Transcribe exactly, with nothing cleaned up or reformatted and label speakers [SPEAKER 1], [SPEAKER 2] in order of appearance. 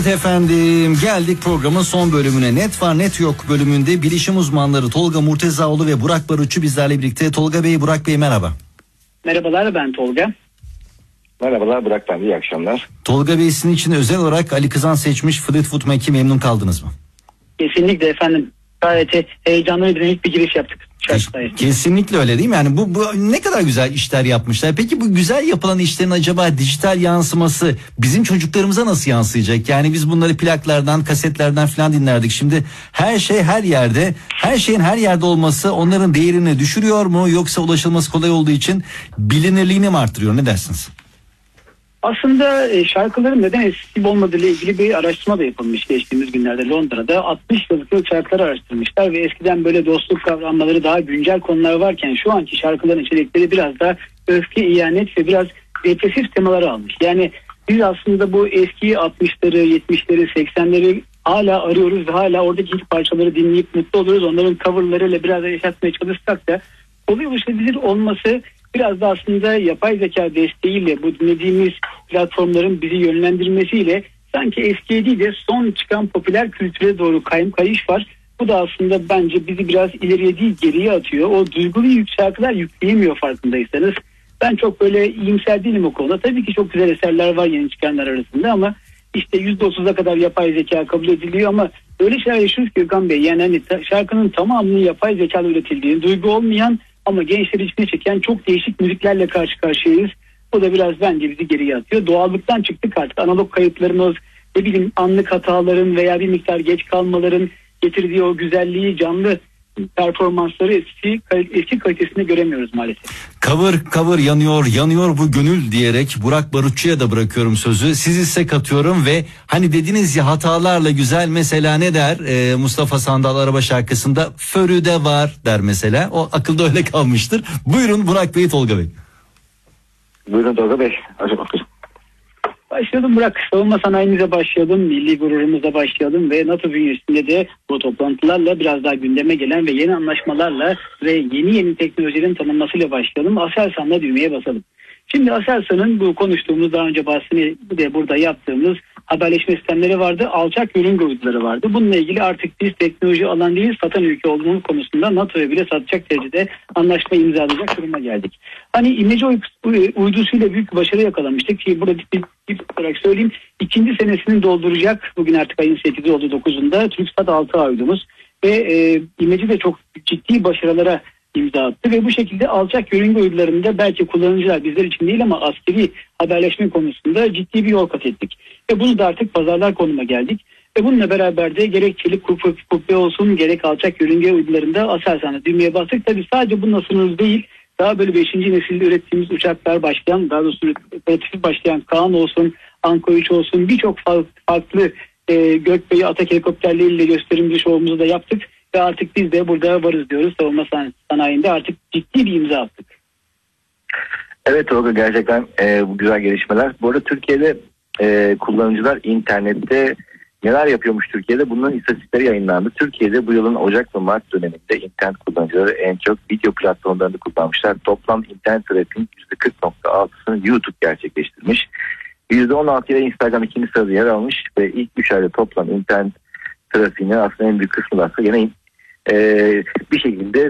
[SPEAKER 1] Efendim geldik programın son bölümüne. Net var net yok bölümünde bilişim uzmanları Tolga Murtezaoğlu ve Burak Barutçu bizlerle birlikte. Tolga Bey, Burak Bey merhaba.
[SPEAKER 2] Merhabalar, ben Tolga.
[SPEAKER 3] Merhabalar, Burak ben de, iyi akşamlar.
[SPEAKER 1] Tolga Bey, sizin için özel olarak Ali Kızan seçmiş Fleetwood Mac'i, memnun kaldınız mı?
[SPEAKER 2] Kesinlikle efendim. Gayet heyecanlı ve dinamik bir giriş yaptık.
[SPEAKER 1] Kes, kesinlikle öyle değil mi? Yani bu, bu ne kadar güzel işler yapmışlar. Peki bu güzel yapılan işlerin acaba dijital yansıması bizim çocuklarımıza nasıl yansıyacak? Yani biz bunları plaklardan, kasetlerden falan dinlerdik. Şimdi her şey her yerde, her şeyin her yerde olması onların değerini düşürüyor mu? Yoksa ulaşılması kolay olduğu için bilinirliğini mi arttırıyor? Ne dersiniz?
[SPEAKER 2] Aslında şarkıların neden eski olmadığı ile ilgili bir araştırma da yapılmış geçtiğimiz günlerde Londra'da. altmış yıllık şarkıları araştırmışlar ve eskiden böyle dostluk kavramları, daha güncel konular varken şu anki şarkıların içerikleri biraz da öfke, ihanet ve biraz depresif temaları almış. Yani biz aslında bu eski altmışları, yetmişleri, seksenleri hala arıyoruz ve hala oradaki hit parçaları dinleyip mutlu oluyoruz. Onların coverlarıyla biraz da yaşatmaya çalışsak da kolay ulaşılabilir olması biraz da aslında yapay zeka desteğiyle, bu dinlediğimiz platformların bizi yönlendirmesiyle sanki eskiye değil de son çıkan popüler kültüre doğru kayım kayış var. Bu da aslında bence bizi biraz ileriye değil geriye atıyor. O duygulu yük şarkılar yükleyemiyor farkındaysanız. Ben çok böyle iyimser değilim o konuda. Tabii ki çok güzel eserler var yeni çıkanlar arasında ama işte yüzde otuza kadar yapay zeka kabul ediliyor ama öyle şeyler yaşıyoruz ki Gökhan Bey. Yani hani şarkının tamamının yapay zeka üretildiğini, duygu olmayan ama gençleri içine çeken çok değişik müziklerle karşı karşıyayız. Bu da biraz bence bizi geriye atıyor. Doğallıktan çıktık artık. Analog kayıtlarımız, ne bileyim anlık hataların veya bir miktar geç kalmaların getirdiği o güzelliği, canlı performansları eski, eski kalitesinde göremiyoruz maalesef.
[SPEAKER 1] Cover cover yanıyor yanıyor bu gönül diyerek Burak Barutçu'ya da bırakıyorum sözü. Siz ise katıyorum ve hani dediniz ya hatalarla güzel, mesela ne der ee, Mustafa Sandal Araba şarkısında, förü de var der mesela. O akılda öyle kalmıştır. Buyurun Burak Bey, Tolga Bey.
[SPEAKER 3] Buyurun Tolga Bey. Hadi bakalım.
[SPEAKER 2] Başlayalım Burak. Savunma sanayimize başlayalım, milli gururumuza başlayalım ve NATO bünyesinde de bu toplantılarla biraz daha gündeme gelen ve yeni anlaşmalarla ve yeni yeni teknolojilerin tanınmasıyla başlayalım. Aselsan'la düğmeye basalım. Şimdi Aselsan'ın bu konuştuğumuz, daha önce bahsini de burada yaptığımız haberleşme sistemleri vardı, alçak yörünge uyduları vardı. Bununla ilgili artık biz teknoloji alan değil satan ülke olduğumuz konusunda NATO'ya bile satacak derecede anlaşma imzalayacak duruma geldik. Hani imece uydusuyla büyük bir başarı yakalamıştık ki burada bir, bir olarak söyleyeyim, ikinci senesini dolduracak, bugün artık ayın sekizi oldu, dokuzunda TürkSat altı A uydumuz ve e, imeci de çok ciddi başarılara imza attı ve bu şekilde alçak yörünge uydularında belki kullanıcılar bizler için değil ama askeri haberleşme konusunda ciddi bir yol kat ettik. Ve bunu da artık pazarlar konuma geldik. Ve bununla beraber de gerek çelik kubbe olsun gerek alçak yörünge uydularında Aselsan'la düğmeye bastık. Tabii sadece bununla sınırlı değil. Daha böyle beşinci nesilde ürettiğimiz uçaklar başlayan, daha doğrusu üretim başlayan Kaan olsun, Anko üç olsun, birçok farklı e, Gökbey Atak helikopterleriyle gösterimci şovumuzu da yaptık. Ve artık biz de burada varız diyoruz. Savunma sanayinde artık ciddi bir imza attık.
[SPEAKER 3] Evet Tolga, gerçekten e, bu güzel gelişmeler. Bu arada Türkiye'de e, kullanıcılar internette neler yapıyormuş Türkiye'de, bunların istatistikleri yayınlandı. Türkiye'de bu yılın Ocak ve Mart döneminde internet kullanıcıları en çok video platformlarını kullanmışlar. Toplam internet trafiğinin yüzde kırk nokta altısını YouTube gerçekleştirmiş. yüzde on altı ile Instagram ikinci sırada yer almış ve ilk üç ayda toplam internet trafiğinin aslında en büyük kısmı da aslında yine e, bir şekilde